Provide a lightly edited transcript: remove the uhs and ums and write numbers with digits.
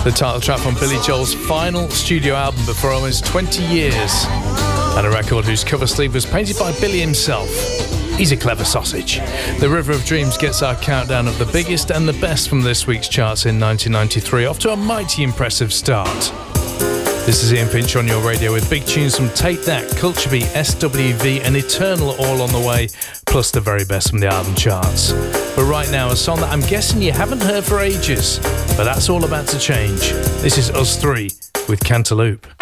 The title track from Billy Joel's final studio album before almost 20 years, and a record whose cover sleeve was painted by Billy himself. He's a clever sausage. The River of Dreams gets our countdown of the biggest and the best from this week's charts in 1993, off to a mighty impressive start. This is Ian Finch on your radio with big tunes from Take That, Culture Beat, SWV and Eternal all on the way, plus the very best from the album charts. But right now, a song that I'm guessing you haven't heard for ages, but that's all about to change. This is Us 3 with Cantaloupe.